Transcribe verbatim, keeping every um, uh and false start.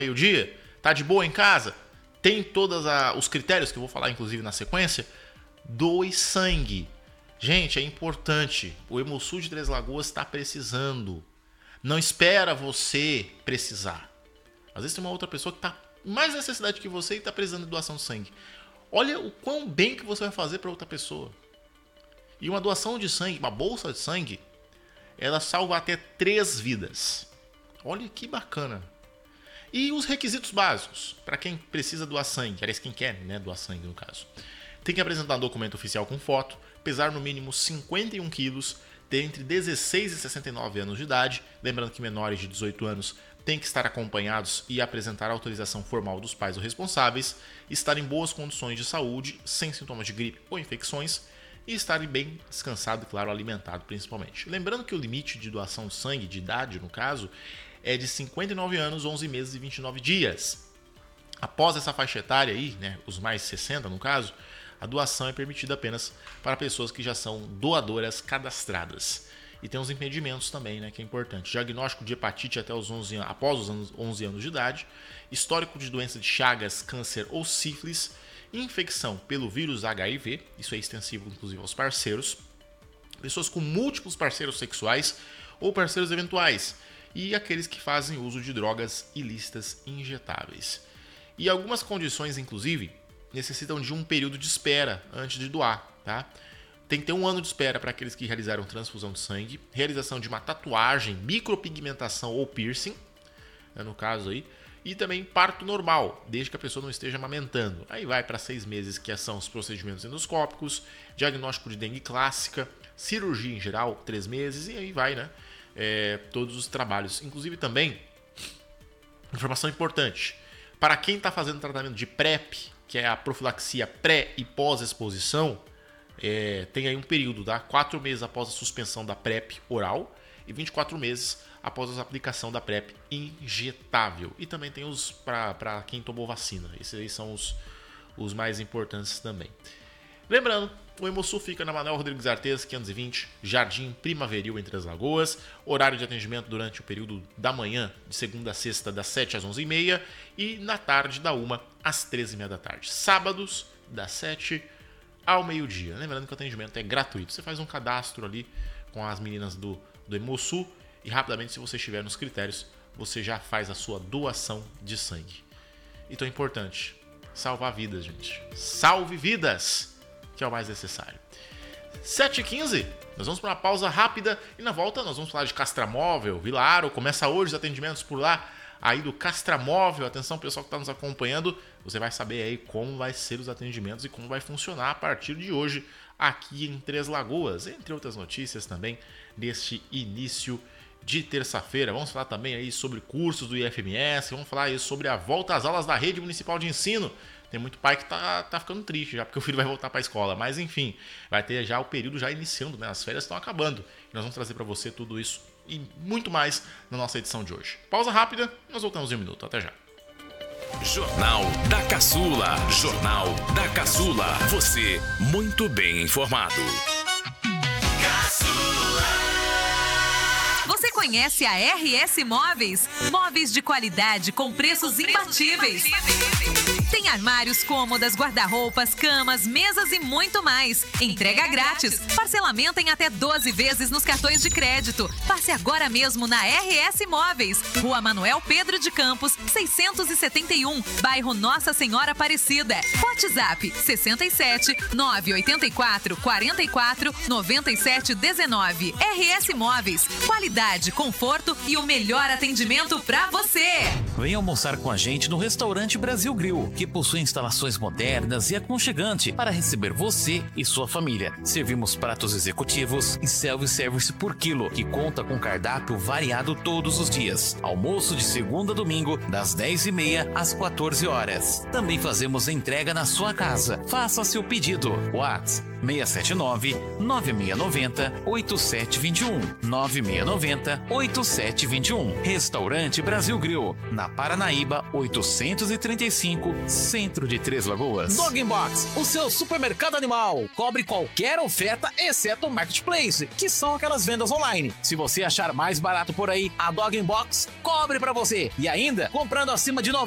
meio-dia? Tá de boa em casa? Tem todos os critérios que eu vou falar, inclusive, na sequência? Doe sangue. Gente, é importante. O Hemosul de Três Lagoas está precisando. Não espera você precisar. Às vezes tem uma outra pessoa que está com mais necessidade que você e está precisando de doação de sangue. Olha o quão bem que você vai fazer para outra pessoa. E uma doação de sangue, uma bolsa de sangue, ela salva até três vidas. Olha que bacana. E os requisitos básicos para quem precisa doar sangue, aliás, quem quer, né, doar sangue no caso. Tem que apresentar um documento oficial com foto, pesar no mínimo cinquenta e um quilos, ter entre dezesseis e sessenta e nove anos de idade, lembrando que menores de dezoito anos têm que estar acompanhados e apresentar autorização formal dos pais ou responsáveis, estar em boas condições de saúde, sem sintomas de gripe ou infecções, e estar bem descansado e, claro, alimentado principalmente. Lembrando que o limite de doação de sangue, de idade no caso, é de cinquenta e nove anos, onze meses e vinte e nove dias. Após essa faixa etária aí, né, os mais sessenta no caso, a doação é permitida apenas para pessoas que já são doadoras cadastradas. E tem os impedimentos também, né, que é importante. Diagnóstico de hepatite até os onze, após os onze anos de idade, histórico de doença de Chagas, câncer ou sífilis, infecção pelo vírus H I V, isso é extensivo inclusive aos parceiros, pessoas com múltiplos parceiros sexuais ou parceiros eventuais, e aqueles que fazem uso de drogas ilícitas injetáveis. E algumas condições, inclusive, necessitam de um período de espera antes de doar, tá? Tem que ter um ano de espera para aqueles que realizaram transfusão de sangue, realização de uma tatuagem, micropigmentação ou piercing, né, no caso aí, e também parto normal, desde que a pessoa não esteja amamentando. Aí vai para seis meses, que são os procedimentos endoscópicos, diagnóstico de dengue clássica, cirurgia em geral, três meses, e aí vai, né? É, todos os trabalhos. Inclusive também, informação importante, para quem está fazendo tratamento de PrEP, que é a profilaxia pré e pós-exposição, é, tem aí um período, tá? quatro meses após a suspensão da PrEP oral e vinte e quatro meses após a aplicação da PrEP injetável. E também tem os para quem tomou vacina. Esses aí são os, os mais importantes também. Lembrando, o Hemosul fica na Manuel Rodrigues Artes, quinhentos e vinte, Jardim Primaveril, em Três Lagoas. Horário de atendimento durante o período da manhã, de segunda a sexta, das sete às onze e meia. E na tarde, da uma às treze e meia da tarde. Sábados, das sete ao meio-dia. Lembrando que o atendimento é gratuito. Você faz um cadastro ali com as meninas do, do Hemosul e rapidamente, se você estiver nos critérios, você já faz a sua doação de sangue. Então é importante salvar vidas, gente. Salve vidas, que é o mais necessário. sete e quinze, nós vamos para uma pausa rápida e na volta nós vamos falar de Castramóvel, Vilaro. Começa hoje os atendimentos por lá, aí do Castramóvel. Atenção, pessoal que está nos acompanhando, você vai saber aí como vai ser os atendimentos e como vai funcionar a partir de hoje aqui em Três Lagoas, entre outras notícias também neste início de terça-feira. Vamos falar também aí sobre cursos do I F M S, vamos falar aí sobre a volta às aulas da Rede Municipal de Ensino. Tem muito pai que tá, tá ficando triste já, porque o filho vai voltar para a escola. Mas enfim, vai ter já o período já iniciando, né? As férias estão acabando. E nós vamos trazer para você tudo isso e muito mais na nossa edição de hoje. Pausa rápida, nós voltamos em um minuto. Até já. Jornal da Caçula. Jornal da Caçula. Você muito bem informado. Você conhece a R S Móveis? Móveis de qualidade com preços imbatíveis. Tem armários, cômodas, guarda-roupas, camas, mesas e muito mais. Entrega grátis. Parcelamento em até doze vezes nos cartões de crédito. Passe agora mesmo na R S Móveis. Rua Manuel Pedro de Campos, seiscentos e setenta e um, bairro Nossa Senhora Aparecida. WhatsApp sessenta e sete, nove oito quatro, quatro quatro, nove sete um nove. R S Móveis. Qualidade, conforto e o melhor atendimento para você. Venha almoçar com a gente no Restaurante Brasil Grill, que possui instalações modernas e aconchegante para receber você e sua família. Servimos pratos executivos e self-service por quilo, que conta com cardápio variado todos os dias. Almoço de segunda a domingo, das dez e meia às quatorze horas. Também fazemos entrega na sua casa. Faça seu pedido. WhatsApp seis sete nove, nove seis nove zero, oito sete dois um. nove seis nove zero, oito sete dois um. Restaurante Brasil Grill, na Paranaíba oitocentos e trinta e cinco, centro de Três Lagoas. Dog Box, o seu supermercado animal. Cobre qualquer oferta, exceto o Marketplace, que são aquelas vendas online. Se você achar mais barato por aí, a Dog Box cobre pra você. E ainda, comprando acima de noventa